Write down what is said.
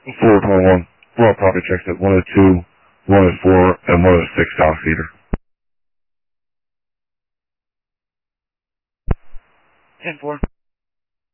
421. Roll property checks at 102, 104, and 106 South Cedar. 10-4.